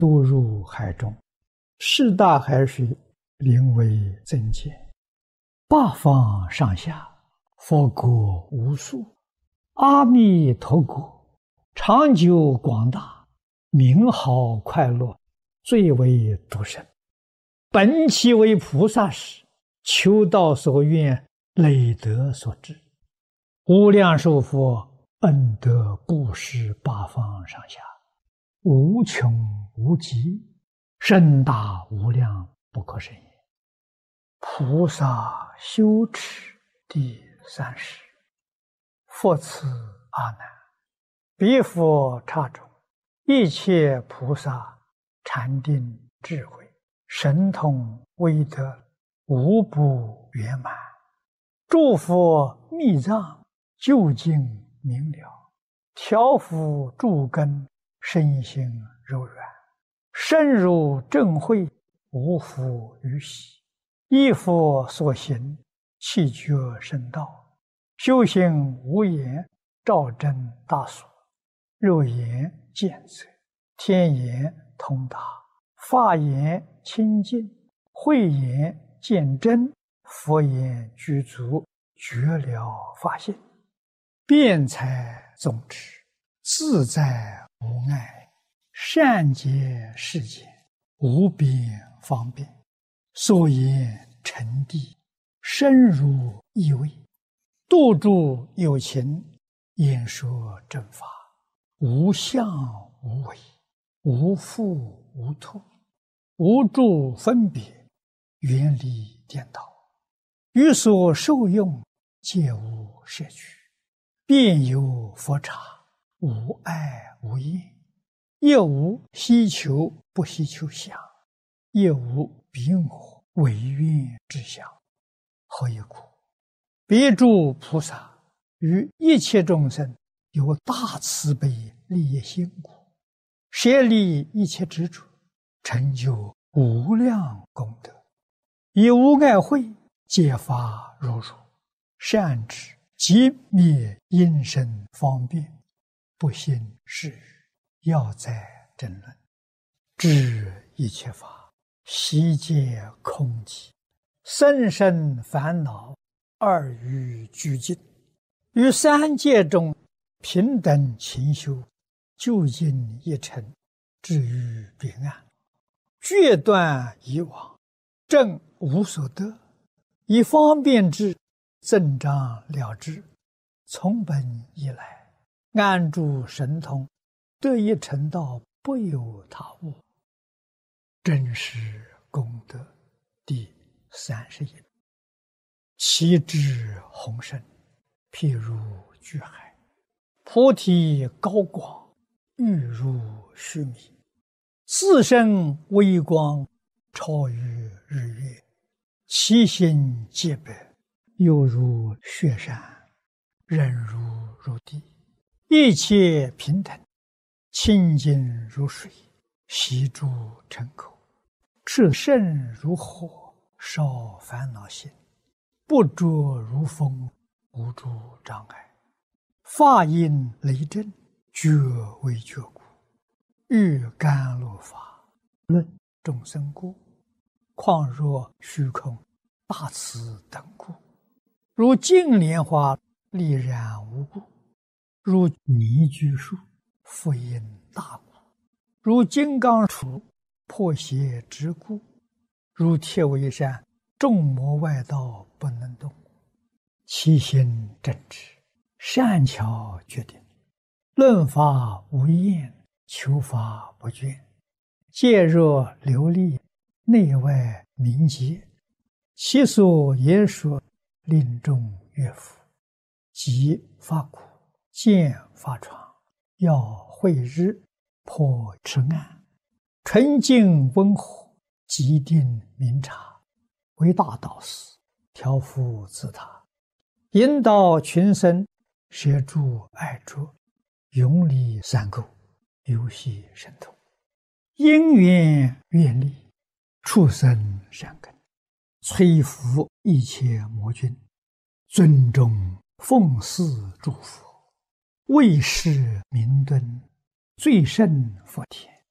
堕入海中，四大海水临危增减，八方上下佛国无数，阿弥陀国长久广大，名好快乐，最为殊胜。本其为菩萨时，求道所愿，累德所致。无量寿佛恩德布施八方上下，无穷无极，深大无量，不可胜也。菩萨修持第30。复次阿难，彼佛刹中，一切菩萨禅定智慧神通威德无不圆满，诸佛密藏究竟明了，调伏诸根身心柔软，深入正慧，无复于喜，依佛所行，气觉深道，修行无言，照真大所，肉眼见则，天眼通达，法眼清净，慧眼见真，佛眼具足，觉了法性，辩才总持，自在无碍，善解世间，无边方便，所言沉谛，深入意味，度诸有情，演说正法，无相无为，无复无脱，无住分别，远离颠倒，于所受用皆无摄取，遍有佛刹，无碍无厌，亦无希求不希求相，亦无彼我违愿之相。何以故？彼诸菩萨于一切众生有大慈悲利益心故，舍离一切执着，成就无量功德，以无碍慧解法如如，善知即灭因身方便，不信是语，要在争论，知一切法悉皆空寂，生生烦恼二于俱尽，于三界中平等勤修，究竟一尘，至于彼岸，决断以往，正无所得，以方便智增长了之，从本以来，安住神通，得以成道，不有他物。真实功德第31。其智宏深，譬如巨海，菩提高广，欲如须弥，自身微光，超于日月，其心洁白，犹如雪山，忍如入地，一切平等，清净如水，悉诸尘口，炽盛如火，烧烦恼心，不着如风，无诸障碍，法音雷震，觉为觉故，欲甘露法，论众生故，况若虚空大慈等故，如净莲花丽然无故，如泥居树复因大故，如金刚杵破邪之故，如铁围山众魔外道不能动，其心正直，善巧决定，论法无厌，求法不倦，戒若流利，内外明洁，其所言说，令众悦服，即法苦，见法床，要慧日，破痴暗，纯净温和，极定明察，为大导师，调伏自他，引导群生，摄诸爱着，永离三垢，游戏神通，因缘愿力，畜生善根，摧伏一切魔君，尊重奉祀诸佛，为世明敦，最胜佛田，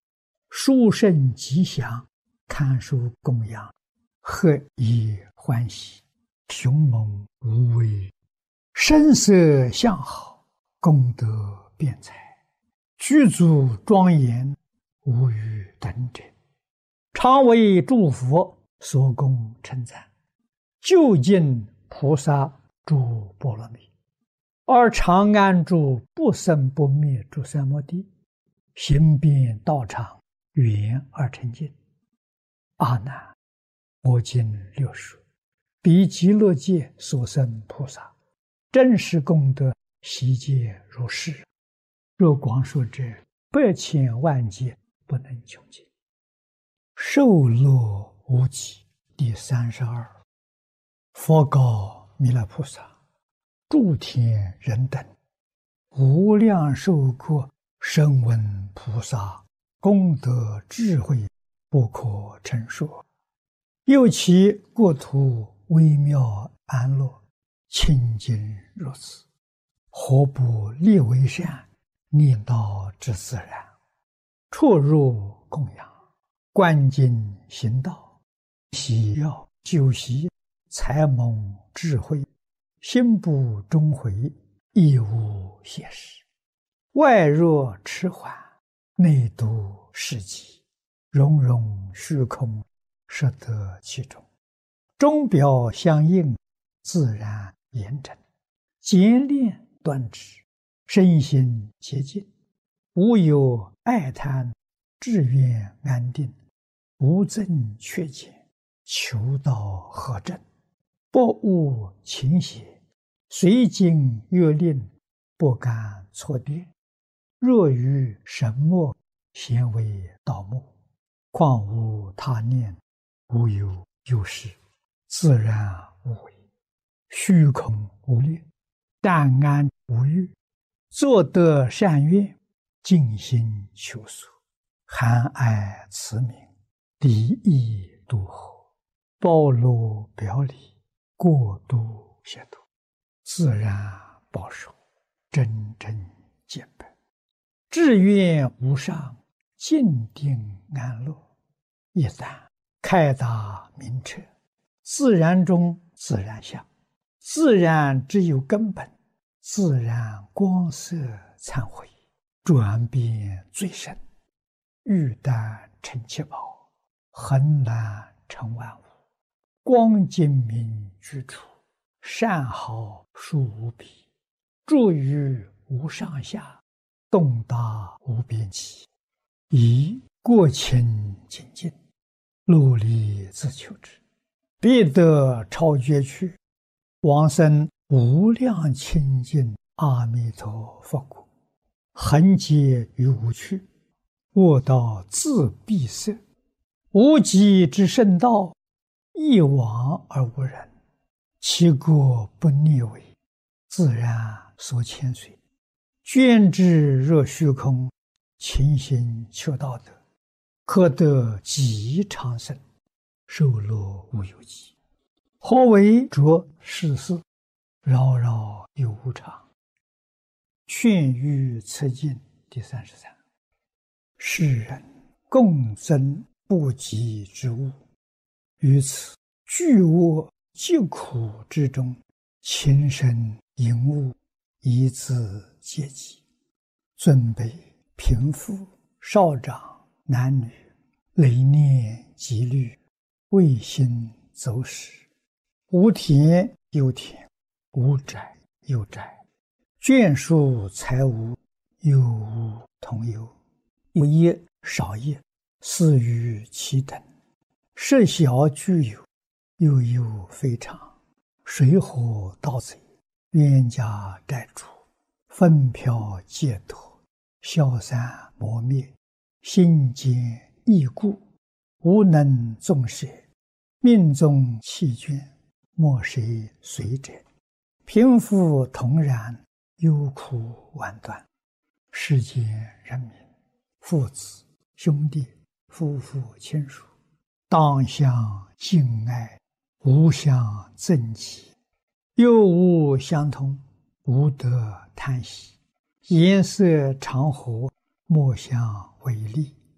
殊胜吉祥，堪受供养，何以欢喜？凶猛无为，声色相好，功德辩才，具足庄严，无与等者，常为诸佛所供称赞，究竟菩萨诸波罗蜜，而常安住不生不灭诸三摩地，行遍道场，圆而成净。阿难，我今六说，彼极乐界所生菩萨，真实功德悉皆如是。若光说者，百千万劫不能穷尽。受乐无极。第32，佛告弥勒菩萨：诸天人等，无量寿国声闻菩萨功德智慧不可称说，又其国土微妙安乐，清净如此，何不立为善，念道之自然，出入供养，观经行道，喜要修习，才蒙智慧，心不终回，亦无邪事。外若迟缓，内度世极，融融虚空，摄得其中，钟表相应，自然严整，简练端直，身心洁净，无有爱贪，志愿安定，无增缺减，求道合正，不误情邪，随经阅令，不敢错跌。若于神默，咸为道目，况无他念，无有有事，自然无为，虚空无力，淡安无欲，作得善愿，尽心求索，含爱慈悯，离意度合，包罗表里，过度协度，自然保守，真正见本，志愿无上，静定安乐。一旦开达明彻，自然中自然相，自然只有根本，自然光色忏悔，转变最深，欲淡成七宝，恒然成万物，光精明居处，善好殊无比，住于无上下，动达无边际，以过清净净，努力自求之，必得超绝去，往生无量清净阿弥陀佛国，恒劫于无趣，卧道自闭塞，无极之圣道，一往而无人，其国不逆违，自然所牵随，捐之若虚空，勤行求道德，可得极长生，受乐无有极。何为着世事，扰扰有无常。劝喻此经第33。世人共增不及之物，于此巨恶疾苦之中，情深淫恶，以自戒己。尊卑贫富少长男女，累念积虑，未心走失，无田有田，无宅有宅，眷属财物，有无同有，有业少业，似于其等，设小具有，又有非常，水火盗贼，冤家债主，纷飘劫夺，消散磨灭，心坚易故，无能纵舍，命中弃捐，莫谁随者，贫富同然，忧苦万端。世间人民，父子兄弟，夫妇亲属，当相敬爱，无相憎忌，又无相同，无得贪喜，颜色常和，莫相违逆，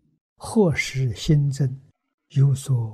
或使新增有所